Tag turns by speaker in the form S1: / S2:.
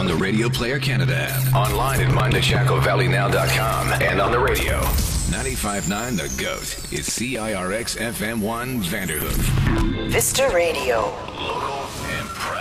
S1: on the Radio Player Canada app, online at MindTheChacoValleyNow.com, and on the radio. 95.9 The GOAT is CIRX FM 1 Vanderhoof.
S2: Vista Radio.
S1: Local and proud.